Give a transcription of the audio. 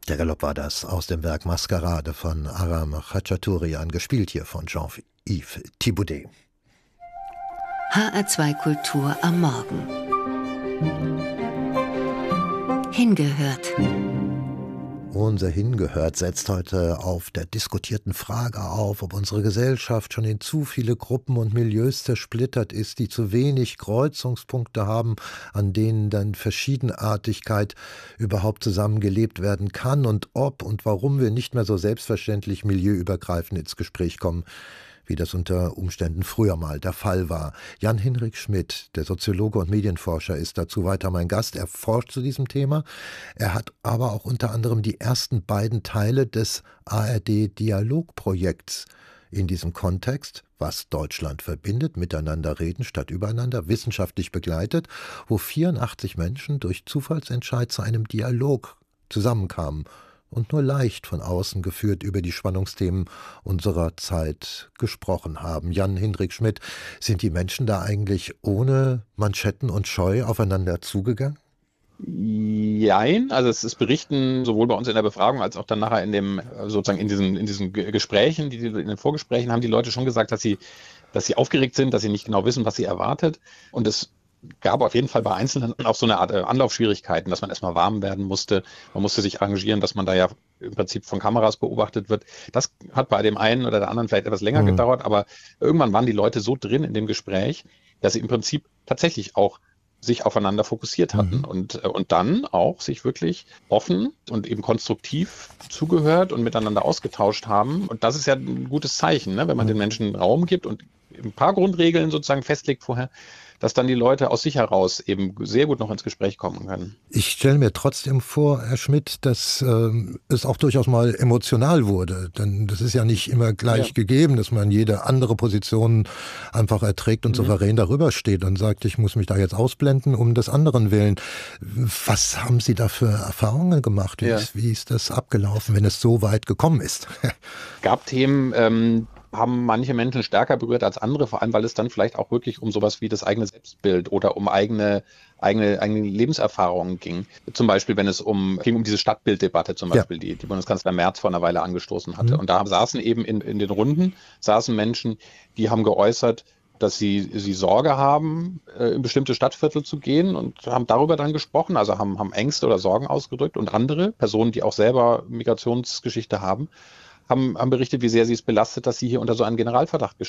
Der Galopp war das aus dem Werk Maskerade von Aram Khachaturian, gespielt hier von Jean-Yves Thibaudet. HR2 Kultur am Morgen. Hingehört. Unser Hingehört setzt heute auf der diskutierten Frage auf, ob unsere Gesellschaft schon in zu viele Gruppen und Milieus zersplittert ist, die zu wenig Kreuzungspunkte haben, an denen dann Verschiedenartigkeit überhaupt zusammengelebt werden kann, und ob und warum wir nicht mehr so selbstverständlich milieuübergreifend ins Gespräch kommen, wie das unter Umständen früher mal der Fall war. Jan-Hinrik Schmidt, der Soziologe und Medienforscher, ist dazu weiter mein Gast. Er forscht zu diesem Thema. Er hat aber auch unter anderem die ersten beiden Teile des ARD-Dialogprojekts in diesem Kontext, was Deutschland verbindet, miteinander reden statt übereinander, wissenschaftlich begleitet, wo 84 Menschen durch Zufallsentscheid zu einem Dialog zusammenkamen und nur leicht von außen geführt über die Spannungsthemen unserer Zeit gesprochen haben. Jan-Hinrik Schmidt, sind die Menschen da eigentlich ohne Manschetten und Scheu aufeinander zugegangen? Jein, also es ist berichten sowohl bei uns in der Befragung als auch dann nachher in dem, sozusagen in diesen Gesprächen, in den Vorgesprächen haben die Leute schon gesagt, dass sie aufgeregt sind, dass sie nicht genau wissen, was sie erwartet. Und es gab auf jeden Fall bei Einzelnen auch so eine Art Anlaufschwierigkeiten, dass man erstmal warm werden musste. Man musste sich arrangieren, dass man da ja im Prinzip von Kameras beobachtet wird. Das hat bei dem einen oder der anderen vielleicht etwas länger gedauert, aber irgendwann waren die Leute so drin in dem Gespräch, dass sie im Prinzip tatsächlich auch sich aufeinander fokussiert hatten und dann auch sich wirklich offen und eben konstruktiv zugehört und miteinander ausgetauscht haben. Und das ist ja ein gutes Zeichen, ne? Wenn man den Menschen Raum gibt und ein paar Grundregeln sozusagen festlegt vorher, dass dann die Leute aus sich heraus eben sehr gut noch ins Gespräch kommen können. Ich stelle mir trotzdem vor, Herr Schmidt, dass es auch durchaus mal emotional wurde. Denn das ist ja nicht immer gleich gegeben, dass man jede andere Position einfach erträgt und souverän darüber steht und sagt, ich muss mich da jetzt ausblenden um des anderen willen. Was haben Sie da für Erfahrungen gemacht? Wie ist das abgelaufen, wenn es so weit gekommen ist? Gab Themen, haben manche Menschen stärker berührt als andere, vor allem weil es dann vielleicht auch wirklich um sowas wie das eigene Selbstbild oder um eigene Lebenserfahrungen ging. Zum Beispiel, wenn es ging um diese Stadtbilddebatte zum Beispiel, die Bundeskanzler Merz vor einer Weile angestoßen hatte. Und da saßen eben in den Runden Menschen, die haben geäußert, dass sie Sorge haben, in bestimmte Stadtviertel zu gehen, und haben darüber dann gesprochen, also haben Ängste oder Sorgen ausgedrückt, und andere Personen, die auch selber Migrationsgeschichte haben berichtet, wie sehr sie es belastet, dass sie hier unter so einen Generalverdacht